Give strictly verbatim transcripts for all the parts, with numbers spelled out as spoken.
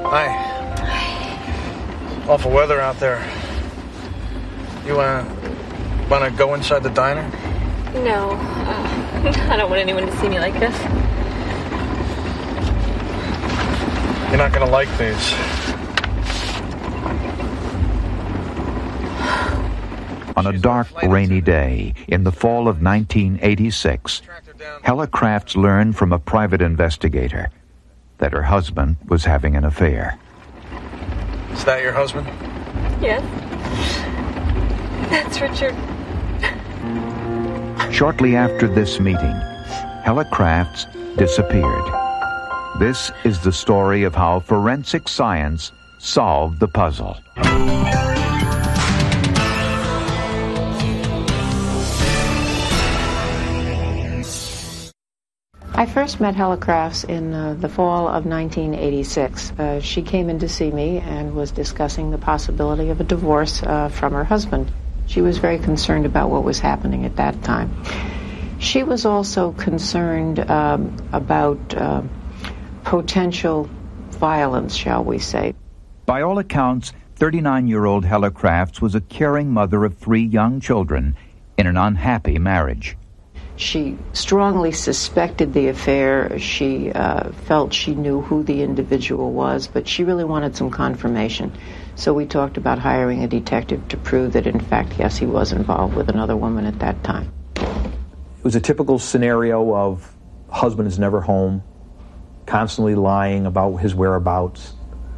Hi. Awful weather out there. You wanna wanna go inside the diner? No, uh, I don't want anyone to see me like this. You're not gonna like these. On a dark, rainy day in the fall of nineteen eighty-six, Hella Crafts learned from a private investigator that her husband was having an affair. Is that your husband? Yes. That's Richard. Shortly after this meeting, Hella Crafts disappeared. This is the story of how forensic science solved the puzzle. I first met Hella Crafts in uh, the fall of nineteen eighty-six. Uh, she came in to see me and was discussing the possibility of a divorce uh, from her husband. She was very concerned about what was happening at that time. She was also concerned um, about uh, potential violence, shall we say. By all accounts, thirty-nine-year-old Hella Crafts was a caring mother of three young children in an unhappy marriage. She strongly suspected the affair. She uh, felt she knew who the individual was, but she really wanted some confirmation. So we talked about hiring a detective to prove that, in fact, yes, he was involved with another woman at that time. It was a typical scenario of husband is never home, constantly lying about his whereabouts.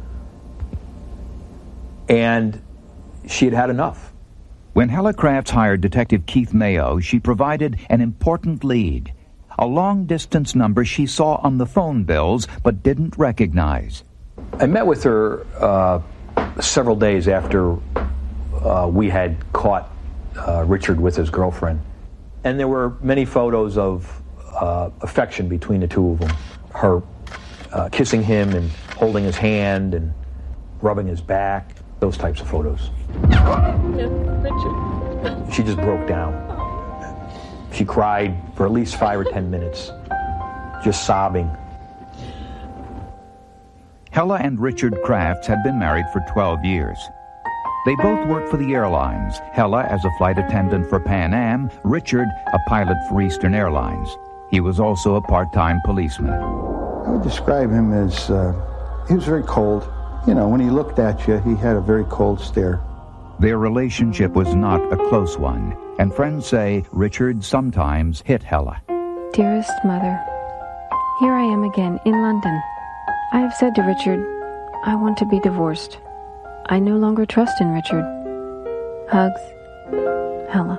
And she had had enough. When Hella Crafts hired Detective Keith Mayo, she provided an important lead, a long-distance number she saw on the phone bills but didn't recognize. I met with her uh, several days after uh, we had caught uh, Richard with his girlfriend. And there were many photos of uh, affection between the two of them. Her uh, kissing him and holding his hand and rubbing his back, those types of photos. No, Richard. She just broke down. She cried for at least five or ten minutes, just sobbing. Hella and Richard Crafts had been married for twelve years. They both worked for the airlines, Hella as a flight attendant for Pan Am, Richard a pilot for Eastern Airlines. He was also a part-time policeman. I would describe him as, uh, he was very cold. You know, when he looked at you, he had a very cold stare. Their relationship was not a close one, and friends say Richard sometimes hit Hella. Dearest mother, here I am again in London. I have said to Richard, I want to be divorced. I no longer trust in Richard. Hugs, Hella.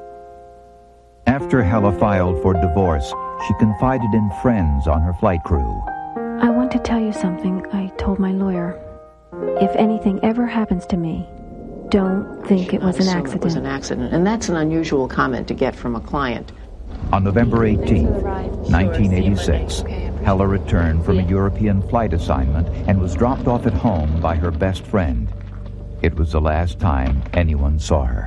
After Hella filed for divorce, she confided in friends on her flight crew. I want to tell you something I told my lawyer. If anything ever happens to me, don't think it was an accident. It was an accident, and that's an unusual comment to get from a client. On November eighteenth, nineteen eighty-six, Hella returned from a European flight assignment and was dropped off at home by her best friend. It was the last time anyone saw her.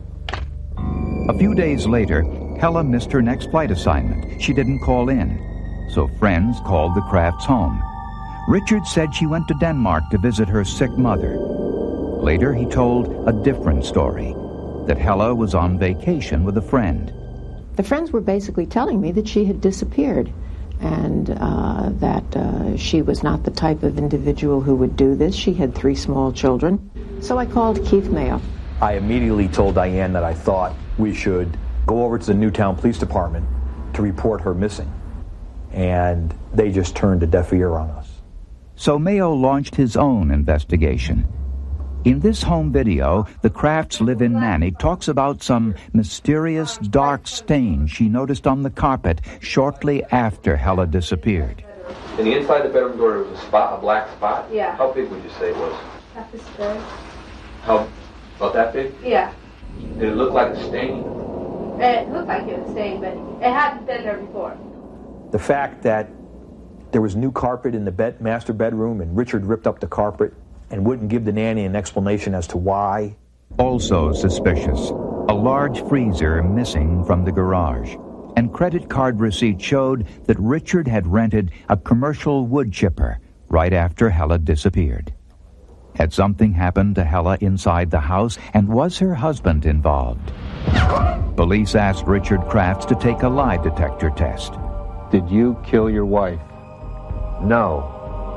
A few days later, Hella missed her next flight assignment. She didn't call in, so friends called the Crafts home. Richard said she went to Denmark to visit her sick mother. Later, he told a different story, that Hella was on vacation with a friend. The friends were basically telling me that she had disappeared and uh, that uh, she was not the type of individual who would do this. She had three small children. So I called Keith Mayo. I immediately told Diane that I thought we should go over to the Newtown Police Department to report her missing. And they just turned a deaf ear on us. So Mayo launched his own investigation. In this home video, the Crafts' live-in nanny talks about some mysterious dark stain she noticed on the carpet shortly after Hella disappeared. And the inside the bedroom door was a spot, a black spot? Yeah. How big would you say it was? Half this big. How, about that big? Yeah. Did it look like a stain? It looked like it was stained, but it hadn't been there before. The fact that there was new carpet in the bed, master bedroom, and Richard ripped up the carpet and wouldn't give the nanny an explanation as to why. Also suspicious, a large freezer missing from the garage. And credit card receipts showed that Richard had rented a commercial wood chipper right after Hella disappeared. Had something happened to Hella inside the house, and was her husband involved? Police asked Richard Crafts to take a lie detector test. Did you kill your wife? No.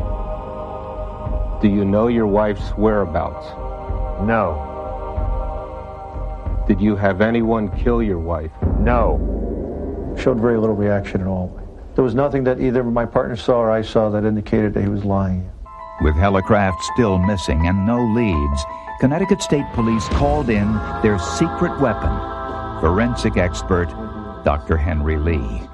Do you know your wife's whereabouts? No. Did you have anyone kill your wife? No. Showed very little reaction at all. There was nothing that either my partner saw or I saw that indicated that he was lying. With Hella Crafts still missing and no leads, Connecticut State Police called in their secret weapon, forensic expert Doctor Henry Lee.